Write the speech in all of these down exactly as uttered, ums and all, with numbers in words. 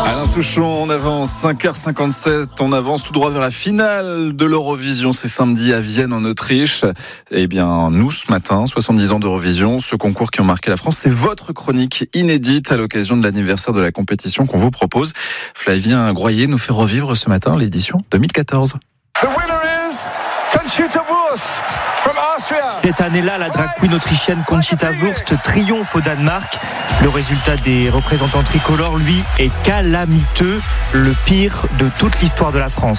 Alain Souchon, on avance cinq heures cinquante-sept, on avance tout droit vers la finale de l'Eurovision, c'est samedi à Vienne en Autriche. Eh bien, nous ce matin, soixante-dix ans d'Eurovision, ce concours qui ont marqué la France, c'est votre chronique inédite à l'occasion de l'anniversaire de la compétition qu'on vous propose. Flavien Groyer nous fait revivre ce matin l'édition deux mille quatorze. The winner is Conchita Wurst from Austria. Cette année-là, la drag queen autrichienne Conchita Wurst triomphe au Danemark. Le résultat des représentants tricolores, lui, est calamiteux, le pire de toute l'histoire de la France.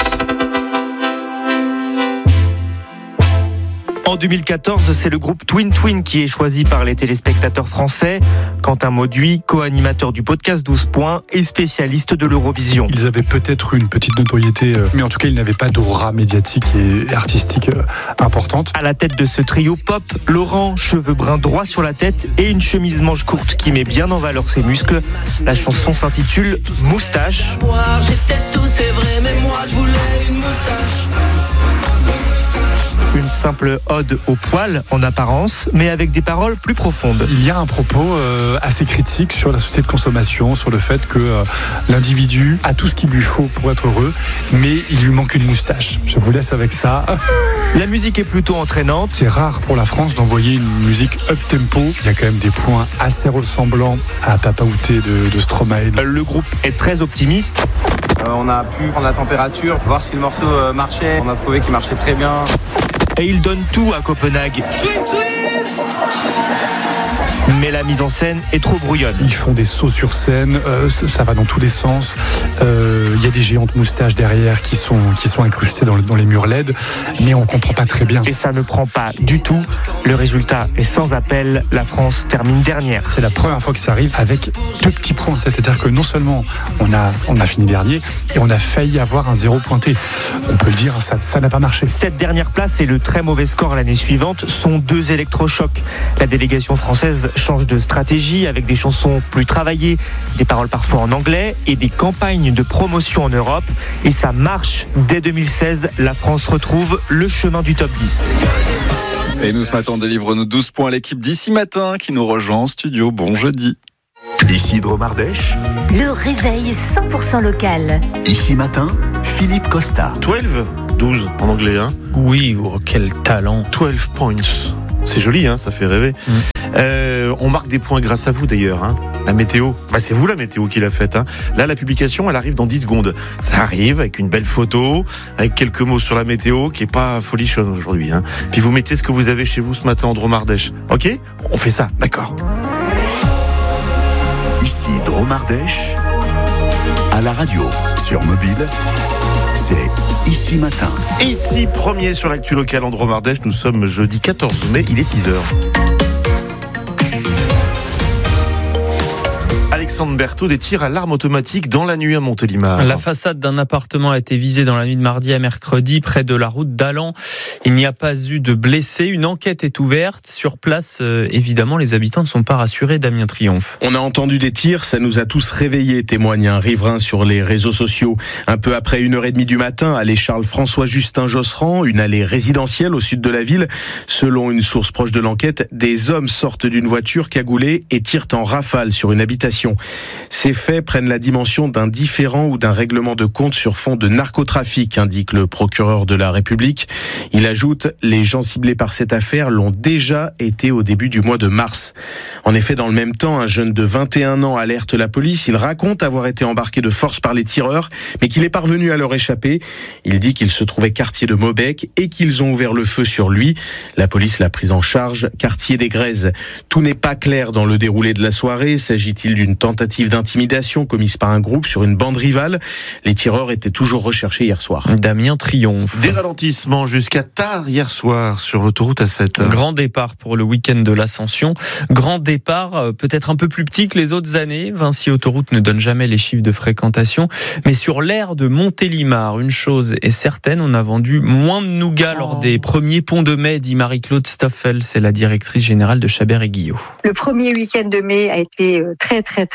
En deux mille quatorze, c'est le groupe Twin Twin qui est choisi par les téléspectateurs français. Quentin Mauduit, co-animateur du podcast douze points et spécialiste de l'Eurovision. Ils avaient peut-être une petite notoriété, mais en tout cas, ils n'avaient pas d'aura médiatique et artistique importante. À la tête de ce trio pop, Laurent, cheveux bruns droits sur la tête et une chemise manche courte qui met bien en valeur ses muscles. La chanson s'intitule Moustache. J'étais tout, c'est vrai, mais moi je voulais une moustache. Une simple ode au poil en apparence, mais avec des paroles plus profondes. Il y a un propos euh, assez critique sur la société de consommation, sur le fait que euh, l'individu a tout ce qu'il lui faut pour être heureux, mais il lui manque une moustache. Je vous laisse avec ça. La musique est plutôt entraînante. C'est rare pour la France d'envoyer une musique up-tempo. Il y a quand même des points assez ressemblants à Papa Outé de, de Stromae. Le groupe est très optimiste. Euh, on a pu prendre la température, voir si le morceau euh, marchait. On a trouvé qu'il marchait très bien. Et il donne tout à Copenhague. Mais la mise en scène est trop brouillonne. Ils font des sauts sur scène, euh, ça va dans tous les sens. Il euh, y a des géantes moustaches derrière qui sont, qui sont incrustées dans, le, dans les murs L E D, mais on ne comprend pas très bien. Et ça ne prend pas du tout. Le résultat est sans appel. La France termine dernière. C'est la première fois que ça arrive avec deux petits points. C'est-à-dire que non seulement on a, on a fini dernier, et on a failli avoir un zéro pointé. On peut le dire, ça, ça n'a pas marché. Cette dernière place et le très mauvais score l'année suivante sont deux électrochocs. La délégation française change de stratégie avec des chansons plus travaillées, des paroles parfois en anglais et des campagnes de promotion en Europe. Et ça marche. Dès deux mille seize, la France retrouve le chemin du top dix. Et nous ce matin, on délivre nos douze points à l'équipe d'Ici Matin qui nous rejoint en studio. Bon jeudi. Ici Dromardèche. Le réveil cent pour cent local. Ici Matin, Philippe Costa. douze, douze en anglais, hein. Oui, oh, quel talent. douze points. C'est joli, hein, ça fait rêver. Mmh. Euh, on marque des points grâce à vous d'ailleurs. Hein. La météo, bah, c'est vous la météo qui l'a faite. Hein. Là, la publication, elle arrive dans dix secondes. Ça arrive avec une belle photo, avec quelques mots sur la météo, qui est pas folichonne aujourd'hui. Hein. Puis vous mettez ce que vous avez chez vous ce matin en Dromardèche. Ok ? On fait ça, d'accord. Ici Dromardèche, à la radio, sur mobile, c'est Ici Matin. Ici, premier sur l'actu locale en Dromardèche, nous sommes jeudi quatorze mai, il est six heures. Alexandre Berthaud, des tirs à l'arme automatique dans la nuit à Montélimar. La façade d'un appartement a été visée dans la nuit de mardi à mercredi près de la route d'Allan. Il n'y a pas eu de blessés. Une enquête est ouverte. Sur place, euh, évidemment, les habitants ne sont pas rassurés. Damien Triomphe. On a entendu des tirs, ça nous a tous réveillés, témoigne un riverain sur les réseaux sociaux. Un peu après une heure trente du matin, allée Charles-François-Justin-Josserand, une allée résidentielle au sud de la ville. Selon une source proche de l'enquête, des hommes sortent d'une voiture cagoulée et tirent en rafale sur une habitation. Ces faits prennent la dimension d'un différend ou d'un règlement de compte sur fond de narcotrafic, indique le procureur de la République. Il ajoute, les gens ciblés par cette affaire l'ont déjà été au début du mois de mars. En effet, dans le même temps, un jeune de vingt et un ans alerte la police. Il raconte avoir été embarqué de force par les tireurs, mais qu'il est parvenu à leur échapper. Il dit qu'il se trouvait quartier de Maubec et qu'ils ont ouvert le feu sur lui. La police l'a pris en charge, quartier des Grèzes. Tout n'est pas clair dans le déroulé de la soirée. S'agit-il d'une tentative d'intimidation commise par un groupe sur une bande rivale? Les tireurs étaient toujours recherchés hier soir. Damien Triomphe. Des ralentissements jusqu'à tard hier soir sur l'autoroute A sept. Grand départ pour le week-end de l'Ascension. Grand départ, peut-être un peu plus petit que les autres années. Vinci Autoroute ne donne jamais les chiffres de fréquentation. Mais sur l'aire de Montélimar, une chose est certaine, on a vendu moins de nougat oh. lors des premiers ponts de mai, dit Marie-Claude Stoffel. C'est la directrice générale de Chabert et Guillot. Le premier week-end de mai a été très très très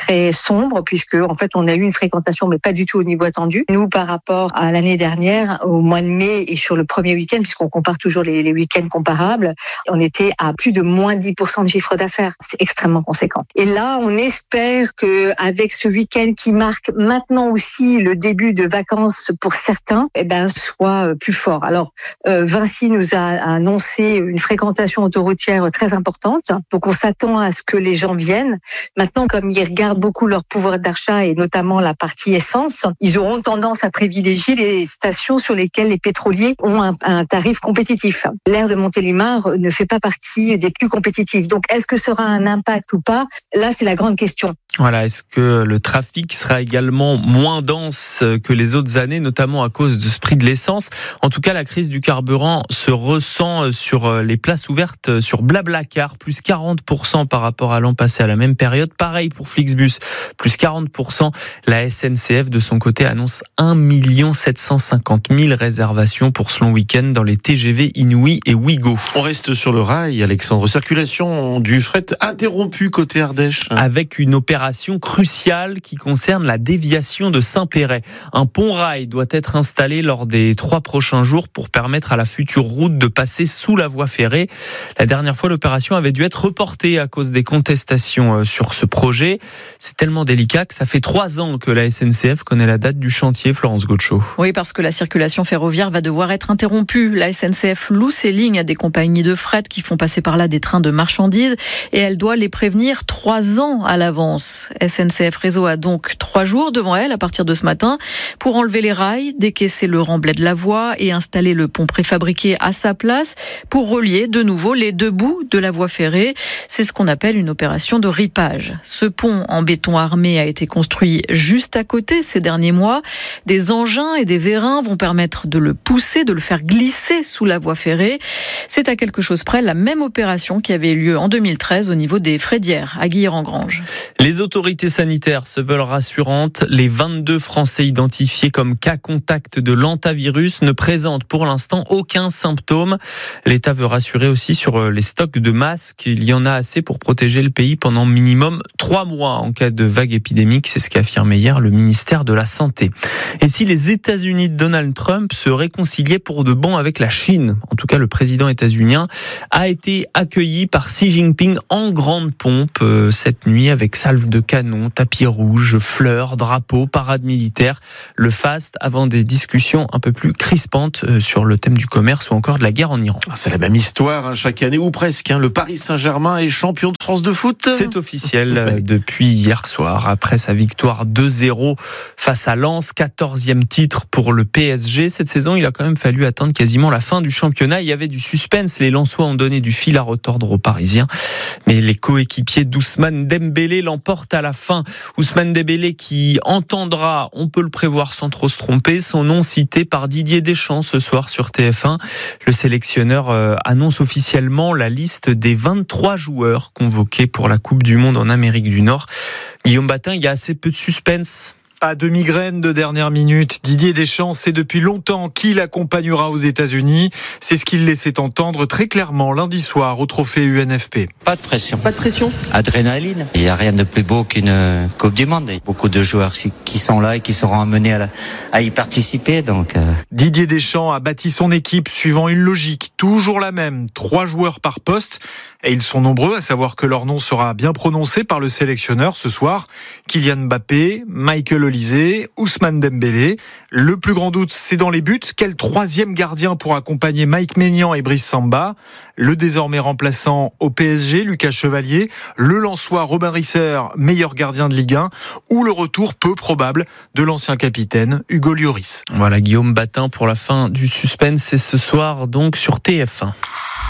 très sombre puisque en fait on a eu une fréquentation mais pas du tout au niveau attendu. Nous par rapport à l'année dernière, au mois de mai et sur le premier week-end, puisqu'on compare toujours les, les week-ends comparables, on était à plus de moins dix pour cent de chiffre d'affaires. C'est extrêmement conséquent. Et là, on espère que avec ce week-end qui marque maintenant aussi le début de vacances pour certains, eh ben soit plus fort. Alors euh, Vinci nous a annoncé une fréquentation autoroutière très importante, donc on s'attend à ce que les gens viennent. Maintenant, comme ils regardent beaucoup leur pouvoir d'achat et notamment la partie essence, ils auront tendance à privilégier les stations sur lesquelles les pétroliers ont un, un tarif compétitif. L'aire de Montélimar ne fait pas partie des plus compétitifs. Donc, est-ce que ça aura un impact ou pas ? Là, c'est la grande question. Voilà, est-ce que le trafic sera également moins dense que les autres années, notamment à cause de ce prix de l'essence ? En tout cas, la crise du carburant se ressent sur les places ouvertes sur Blablacar, plus quarante pour cent par rapport à l'an passé à la même période. Pareil pour Flixbus, plus quarante pour cent. La S N C F, de son côté, annonce un million sept cent cinquante mille réservations pour ce long week-end dans les T G V Inouï et Ouigo. On reste sur le rail, Alexandre. Circulation du fret interrompue côté Ardèche. Avec une opération cruciale qui concerne la déviation de Saint-Péray. Un pont-rail doit être installé lors des trois prochains jours pour permettre à la future route de passer sous la voie ferrée. La dernière fois, l'opération avait dû être reportée à cause des contestations sur ce projet. C'est tellement délicat que ça fait trois ans que la S N C F connaît la date du chantier. Florence Gaucho. Oui, parce que la circulation ferroviaire va devoir être interrompue. La S N C F loue ses lignes à des compagnies de fret qui font passer par là des trains de marchandises et elle doit les prévenir trois ans à l'avance. S N C F Réseau a donc trois jours devant elle à partir de ce matin pour enlever les rails, décaisser le remblai de la voie et installer le pont préfabriqué à sa place pour relier de nouveau les deux bouts de la voie ferrée. C'est ce qu'on appelle une opération de ripage. Ce pont en béton armé a été construit juste à côté ces derniers mois. Des engins et des vérins vont permettre de le pousser, de le faire glisser sous la voie ferrée. C'est à quelque chose près la même opération qui avait eu lieu en deux mille treize au niveau des Frédières à Guilherand-Grange. Les autorités sanitaires se veulent rassurantes. Les vingt-deux Français identifiés comme cas contact de l'hantavirus ne présentent pour l'instant aucun symptôme. L'État veut rassurer aussi sur les stocks de masques. Il y en a assez pour protéger le pays pendant minimum trois mois en cas de vague épidémique. C'est ce qu'a affirmé hier le ministère de la Santé. Et si les États-Unis de Donald Trump se réconciliaient pour de bon avec la Chine, en tout cas le président états-unien a été accueilli par Xi Jinping en grande pompe euh, cette nuit avec salve de canon, tapis rouge, fleurs, drapeaux, parade militaire. Le faste avant des discussions un peu plus crispantes euh, sur le thème du commerce ou encore de la guerre en Iran. C'est la même histoire hein, chaque année ou presque. Hein. Le Paris Saint-Germain est champion de France de foot. C'est officiel euh, depuis hier soir. Après sa victoire deux zéro face à Lens, quatorzième titre pour le P S G. Cette saison, il a quand même fallu attendre quasiment la fin du championnat. Il y avait du suspense. Les Lensois ont donné du fil à retordre aux Parisiens. Mais les coéquipiers d'Ousmane Dembélé l'emportent à la fin. Ousmane Dembélé qui entendra, on peut le prévoir sans trop se tromper, son nom cité par Didier Deschamps ce soir sur T F un. Le sélectionneur euh, annonce officiellement la liste des vingt-trois joueurs convoqués pour la Coupe du Monde en Amérique du Nord. Guillaume Batin, il y a assez peu de suspense. Pas de migraine de dernière minute. Didier Deschamps sait depuis longtemps qui l'accompagnera aux États-Unis. C'est ce qu'il laissait entendre très clairement lundi soir au trophée U N F P. Pas de pression. Pas de pression. Adrénaline. Il n'y a rien de plus beau qu'une Coupe du Monde. Il y a beaucoup de joueurs qui sont là et qui seront amenés à, la, à y participer. Donc, euh... Didier Deschamps a bâti son équipe suivant une logique toujours la même. Trois joueurs par poste. Et ils sont nombreux à savoir que leur nom sera bien prononcé par le sélectionneur ce soir. Kylian Mbappé, Michael Olise, Ousmane Dembélé. Le plus grand doute, c'est dans les buts. Quel troisième gardien pour accompagner Mike Maignan et Brice Samba ? Le désormais remplaçant au P S G, Lucas Chevalier. Le Lensois Robin Risser, meilleur gardien de Ligue un. Ou le retour peu probable de l'ancien capitaine Hugo Lloris. Voilà, Guillaume Batin pour la fin du suspense. C'est ce soir donc sur T F un.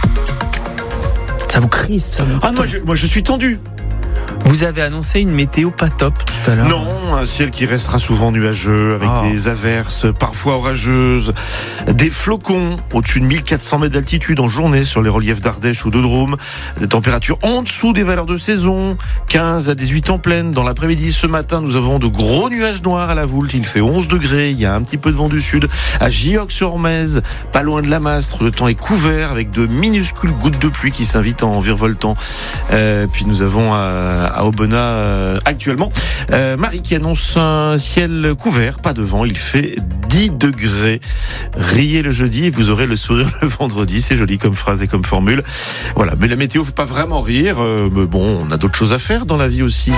Ça vous crispe, ça vous... Ah moi je, moi je suis tendu. Vous avez annoncé une météo pas top tout à l'heure. Non, un ciel qui restera souvent nuageux avec oh. des averses parfois orageuses, des flocons au-dessus de mille quatre cents mètres d'altitude en journée sur les reliefs d'Ardèche ou de Drôme, des températures en dessous des valeurs de saison, quinze à dix-huit en pleine. Dans l'après-midi ce matin, nous avons de gros nuages noirs à la Voulte, il fait onze degrés, il y a un petit peu de vent du sud. À Giox-sur-Mèze, pas loin de la Mastre, le temps est couvert avec de minuscules gouttes de pluie qui s'invitent en virevoltant. Euh, puis nous avons à à, à Aubenas euh, actuellement. Euh, Marie qui annonce un ciel couvert, pas de vent, il fait dix degrés. Riez le jeudi et vous aurez le sourire le vendredi. C'est joli comme phrase et comme formule. Voilà, mais la météo, faut pas vraiment rire. Euh, mais bon, on a d'autres choses à faire dans la vie aussi.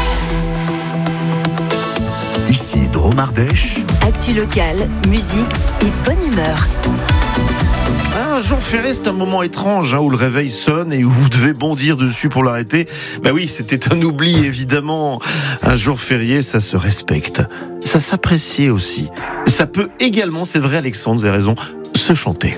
Ici Drôme Ardèche. Actu locale, musique et bonne humeur. Un jour férié, c'est un moment étrange hein, où le réveil sonne et où vous devez bondir dessus pour l'arrêter. Ben oui, c'était un oubli évidemment. Un jour férié, ça se respecte. Ça s'apprécie aussi. Ça peut également, c'est vrai Alexandre, vous avez raison, se chanter.